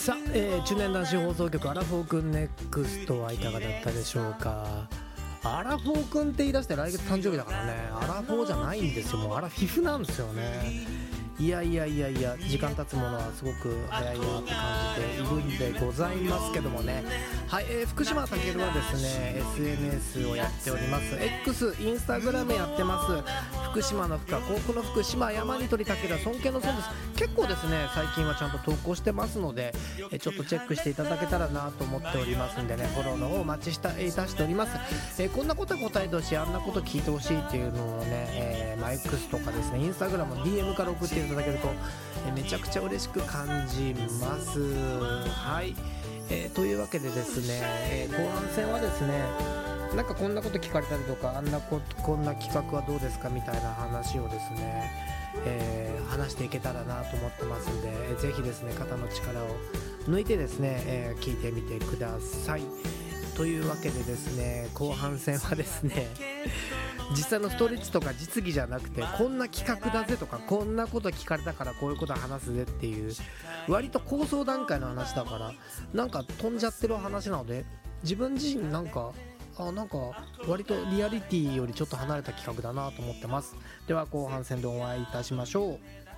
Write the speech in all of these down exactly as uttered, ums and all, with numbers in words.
さあ、えー、中年男子放送局アラフォーくんネクストはいかがだったでしょうか。アラフォーくんって言い出して来月誕生日だからね、アラフォーじゃないんですよ、もうアラフィフなんですよね。いやいやいやいや、時間経つものはすごく早いなって感じているんでございますけどもね。はい、えー、福島たけるはですね エスエヌエス をやっております。 X、インスタグラムやってます。福島の福は甲府の福島、山に鳥たけるは尊敬の尊です。結構ですね最近はちゃんと投稿してますので、えちょっとチェックしていただけたらなと思っておりますんでね、フォローの方お待ちしたいたしております。えー、こんなこと答えてほしい、あんなこと聞いてほしいっていうのをね、えーまあ、X とかですねインスタグラムの ディーエム から送っていただけると、えー、めちゃくちゃ嬉しく感じます。はい、えー、というわけでですね、えー、後半戦はですねなんかこんなこと聞かれたりとか、あんなここんな企画はどうですかみたいな話をですね、えー、話していけたらなと思ってますんで、えー、ぜひですね肩の力を抜いてですね、えー、聞いてみてください。というわけでですね、後半戦はですね実際のストレッチとか実技じゃなくて、こんな企画だぜとか、こんなこと聞かれたからこういうこと話すぜっていう割と構想段階の話だから、なんか飛んじゃってる話なので、自分自身なんかあなんか割とリアリティよりちょっと離れた企画だなと思ってます。では後半戦でお会いいたしましょう。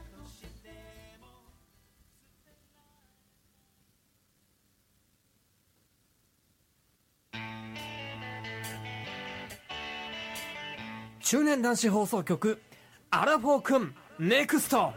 中年男子放送局アラフォーくんネクスト。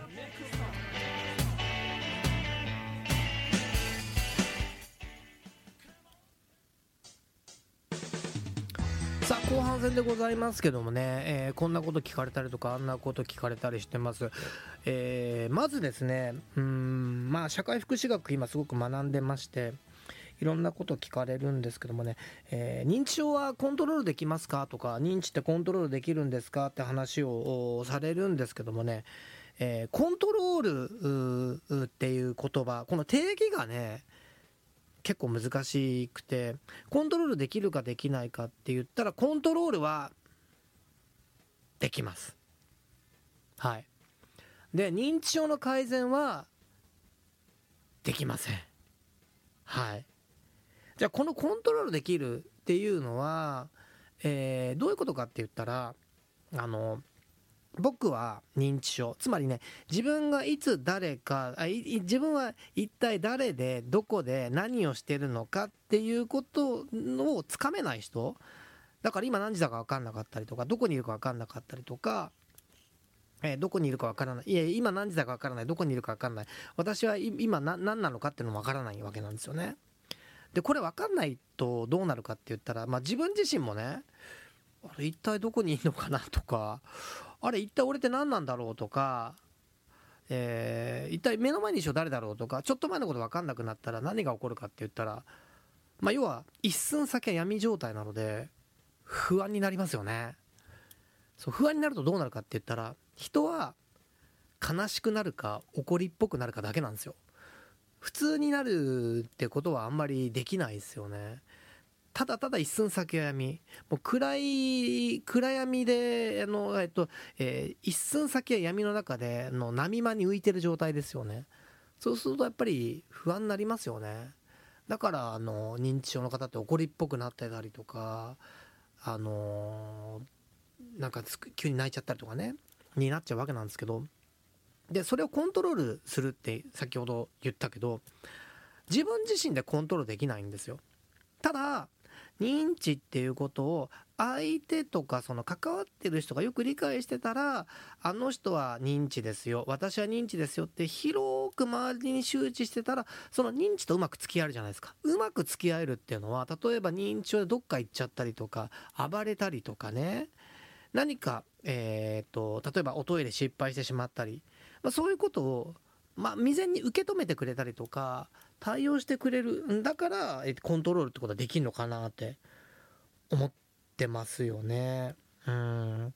さあ後半戦でございますけどもね、えー、こんなこと聞かれたりとかあんなこと聞かれたりしてます。えー、まずですね、うーんまあ社会福祉学今すごく学んでまして、いろんなこと聞かれるんですけどもね、えー、認知症はコントロールできますかとか、認知ってコントロールできるんですかって話をされるんですけどもね、えー、コントロールっていう言葉、この定義がね結構難しくて、コントロールできるかできないかって言ったらコントロールはできます。はい。で認知症の改善はできません。はい。じゃあこのコントロールできるっていうのは、えー、どういうことかって言ったら、あの僕は認知症、つまりね自分がいつ誰かあい自分は一体誰でどこで何をしてるのかっていうことをつかめない人だから、今何時だか分かんなかったりとか、どこにいるか分かんなかったりとか、えー、どこにいるか分からない、いや今何時だか分からない、どこにいるか分からない、私は今何なのかっていうのも分からないわけなんですよね。でこれ分かんないとどうなるかって言ったら、まあ、自分自身もね、あれ一体どこにいるのかなとか、あれ一体俺って何なんだろうとか、えー、一体目の前に一緒誰だろうとか、ちょっと前のこと分かんなくなったら何が起こるかって言ったら、まあ、要は一寸先は闇状態なので不安になりますよね。そう不安になるとどうなるかって言ったら、人は悲しくなるか怒りっぽくなるかだけなんですよ。普通になるってことはあんまりできないですよね。ただただ一寸先は闇、もう暗い暗闇であの、えっとえー、一寸先は闇の中での波間に浮いてる状態ですよね。そうするとやっぱり不安になりますよね。だからあの認知症の方って怒りっぽくなってたりとか、あのー、なんか急に泣いちゃったりとかねになっちゃうわけなんですけど、でそれをコントロールするって先ほど言ったけど、自分自身でコントロールできないんですよ。ただ認知っていうことを相手とかその関わってる人がよく理解してたら、あの人は認知ですよ、私は認知ですよって広く周りに周知してたら、その認知とうまく付き合えるじゃないですか。うまく付き合えるっていうのは、例えば認知症でどっか行っちゃったりとか暴れたりとかね、何かえーと例えばおトイレ失敗してしまったり、まあ、そういうことを、まあ、未然に受け止めてくれたりとか対応してくれるんだから、えコントロールってことはできるのかなって思ってますよね。うん、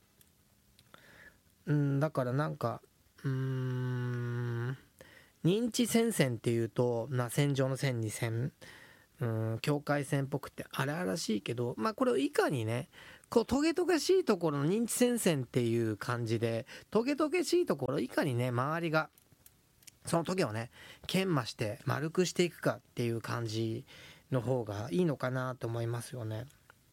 うん、だからなんかうーん認知戦線っていうと、な戦場の線に線、うん境界線っぽくて荒々しいけど、まあこれをいかにねこうトゲトゲしいところの認知戦線っていう感じで、トゲトゲしいところいかにね周りがその時をね研磨して丸くしていくかっていう感じの方がいいのかなと思いますよね。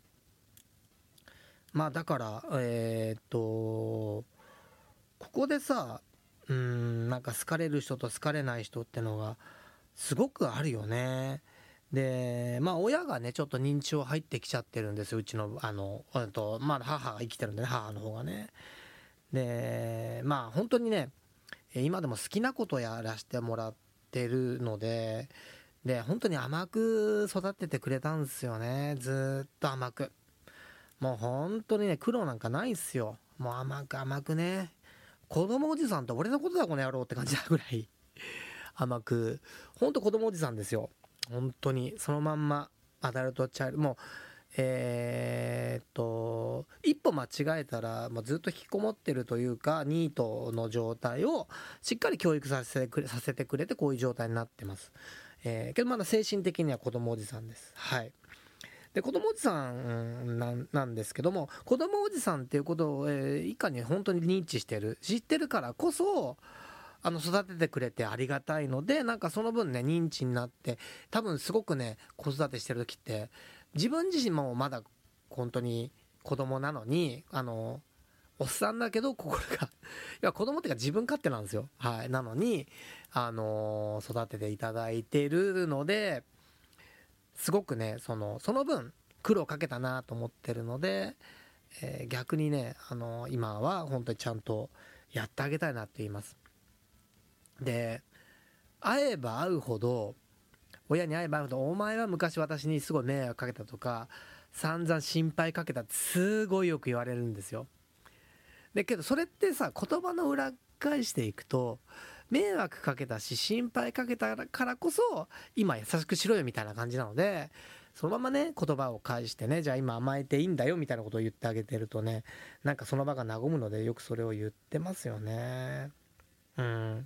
まあだからえー、っとここでさ、うーんなんか好かれる人と好かれない人ってのがすごくあるよね。でまあ親がねちょっと認知症入ってきちゃってるんですよ、うちのあのあとまだ母が生きてるんでね、母の方がね。でまあ本当にね今でも好きなことやらせてもらってるので、で本当に甘く育ててくれたんですよね、ずーっと甘く。もう本当にね苦労なんかないっすよ、もう甘く甘くね。子供おじさんって俺のことだこの野郎って感じなぐらい甘く、ほんと子供おじさんですよ、本当にそのまんま。アダルトチャイルドもうえーっと一歩間違えたらもうずっと引きこもってるというか、ニートの状態をしっかり教育させてくれさせてくれてこういう状態になってます。えー、けどまだ精神的には子供おじさんです。はい。で子供おじさんなん、なんですけども、子供おじさんっていうことを、えー、以下に本当に認知してる知ってるからこそあの育ててくれてありがたいので、なんかその分ね認知になって、多分すごくね子育てしてる時って自分自身もまだ本当に子供なのに、あのおっさんだけど心がいや子供っていうか自分勝手なんですよ。はい。なのにあの育てていただいているので、すごくねそのその分苦労かけたなと思ってるので、えー逆にねあの今は本当にちゃんとやってあげたいなって言います。で会えば会うほど、親に会えば会うほど、お前は昔私にすごい迷惑かけたとか散々心配かけたってすごいよく言われるんですよ。だけどそれってさ、言葉の裏返していくと迷惑かけたし心配かけたからこそ今優しくしろよみたいな感じなので、そのままね言葉を返してね、じゃあ今甘えていいんだよみたいなことを言ってあげてるとね、なんかその場が和むのでよくそれを言ってますよね。うん。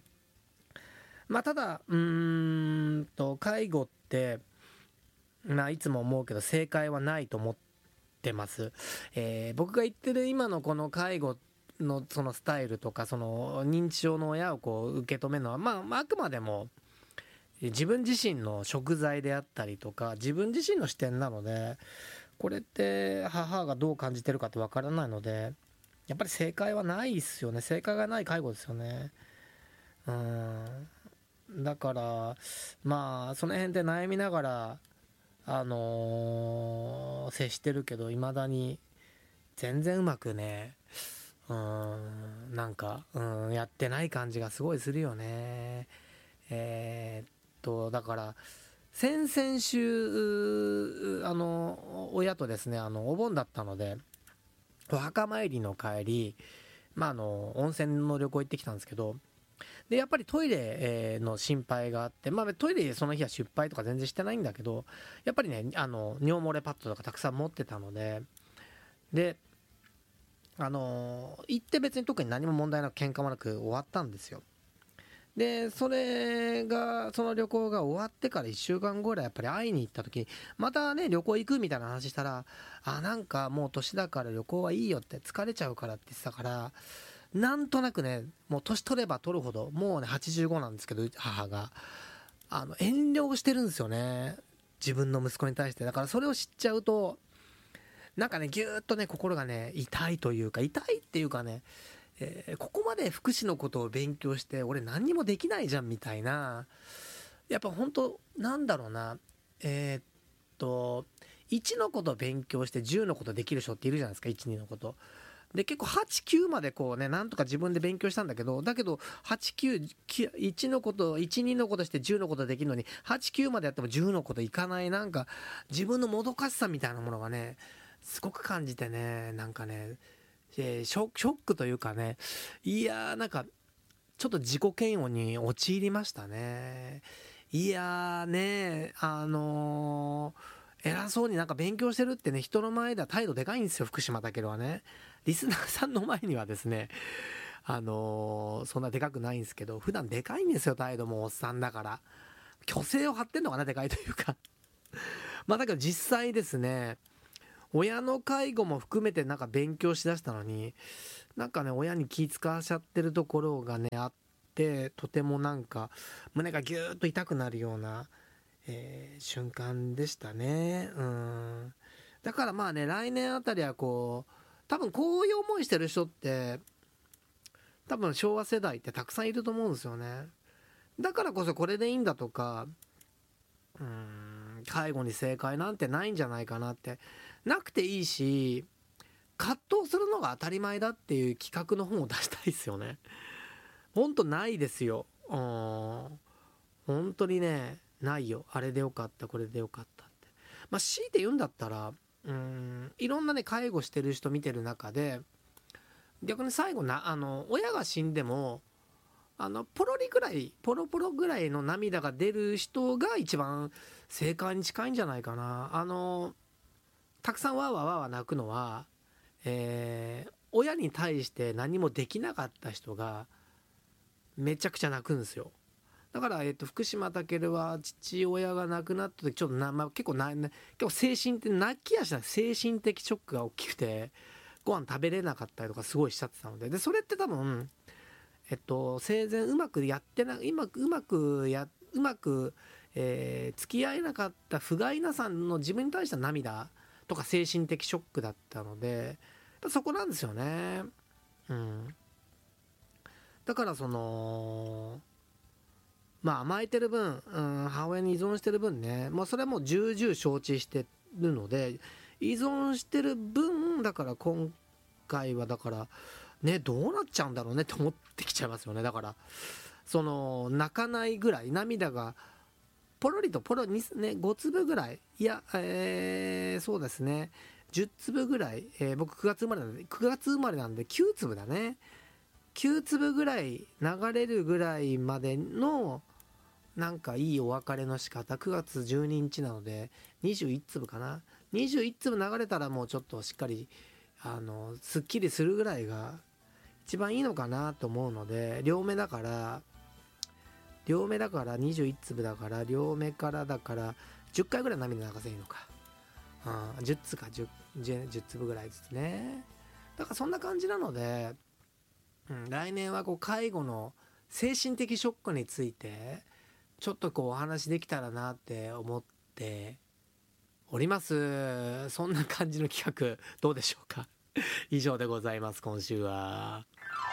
まあただうーんと介護ってまあいつも思うけど正解はないと思ってます。えー僕が言ってる今のこの介護のそのスタイルとか、その認知症の親をこう受け止めるのは、まあまああくまでも自分自身の贖罪であったりとか自分自身の視点なので、これって母がどう感じてるかってわからないので、やっぱり正解はないっすよね。正解がない介護ですよね。うーんだからまあその辺で悩みながらあのー接してるけど、未だに全然うまくね、うーんなんかうんやってない感じがすごいするよね。えーっとだから先々週あの親とですね、あのお盆だったのでお墓参りの帰り、まああの温泉の旅行行ってきたんですけど、でやっぱりトイレえーの心配があって、まあトイレその日は失敗とか全然してないんだけど、やっぱりねあの尿漏れパッドとかたくさん持ってたので、であのー行って別に特に何も問題なく喧嘩もなく終わったんですよ。でそれがその旅行が終わってからいっしゅうかんごぐらいやっぱり会いに行った時に、またね旅行行くみたいな話したら、あなんかもう年だから旅行はいいよって、疲れちゃうからって言ってたから、なんとなくねもう年取れば取るほど、もうねはちじゅうごなんですけど母があの遠慮してるんですよね、自分の息子に対して。だからそれを知っちゃうとなんかねぎゅーっとね心がね痛いというか、痛いっていうかね、えーここまで福祉のことを勉強して俺何にもできないじゃんみたいな。やっぱ本当なんだろうな、えーっといちのこと勉強してじゅうのことできる人っているじゃないですか、いちにのこと。で結構はちきゅうまでこうねなんとか自分で勉強したんだけど、だけどはちきゅういちのこといちにのことしてじゅうのことできるのにはちきゅうまでやってもじゅうのこといかない、なんか自分のもどかしさみたいなものがねすごく感じてね、なんかね、えーショショックというかね、いやーなんかちょっと自己嫌悪に陥りましたね。いやーねあのー偉そうになんか勉強してるってね、人の前では態度でかいんですよ、福島だけどはね。リスナーさんの前にはですね、あのーそんなでかくないんですけど、普段でかいんですよ、態度もおっさんだから。虚勢を張ってんのかな、でかいというかまあだけど実際ですね、親の介護も含めてなんか勉強しだしたのに、なんかね親に気使わしちゃってるところがねあって、とてもなんか胸がギューッと痛くなるような、えー瞬間でしたね。うん。だからまあね、来年あたりはこう、多分こういう思いしてる人って、多分昭和世代ってたくさんいると思うんですよね。だからこそこれでいいんだとか、うーん、介護に正解なんてないんじゃないかなって、なくていいし、葛藤するのが当たり前だっていう企画の本を出したいですよね。ほんとないですよ。うん。本当にね、ないよ。あれでよかった、これでよかったって。まあ、強いて言うんだったら、うーん、いろんなね、介護してる人見てる中で、逆に最後な、あの、親が死んでも、あの、ポロリぐらい、ポロポロぐらいの涙が出る人が一番正解に近いんじゃないかな。あの、たくさんわーわーわーわー泣くのは、えー親に対して何もできなかった人がめちゃくちゃ泣くんですよ。だから、えっと、福島健は父親が亡くなった時ちょっとな、まあ、結構な、結構精神的、泣きやしない精神的ショックが大きくて、ご飯食べれなかったりとかすごいしちゃってたので、で、それって多分、えっと、生前うまくやってな、うまく、うまくや、うまく、えー付き合えなかった不甲斐なさんの自分に対しての涙とか精神的ショックだったので、そこなんですよね。うん。だからその、まあ甘えてる分、うん、母親に依存してる分ね、まあそれはもう重々承知してるので、依存してる分、だから今回はだから、ね、どうなっちゃうんだろうねって思ってきちゃいますよね。だから、その、泣かないぐらい、涙が、ポロリとポロに、ね、ご粒ぐらい、いや、えー、そうですね、じゅっ粒ぐらい、えー僕くがつ生まれなんで、くがつ生まれなんできゅう粒だね。きゅう粒ぐらい流れるぐらいまでの、なんかいいお別れの仕方、くがつじゅうににちなので、にじゅういち粒かな。にじゅういち粒流れたらもうちょっとしっかり、あの、すっきりするぐらいが一番いいのかなと思うので、両目だから、両目だからにじゅういち粒だから、両目からだからじゅっかいぐらい涙流せばいいのか。うん、じゅっつか 10, 10粒ぐらいずつね。だからそんな感じなので、うん、来年はこう介護の精神的ショックについてちょっとこうお話できたらなって思っております。そんな感じの企画どうでしょうか。以上でございます、今週は。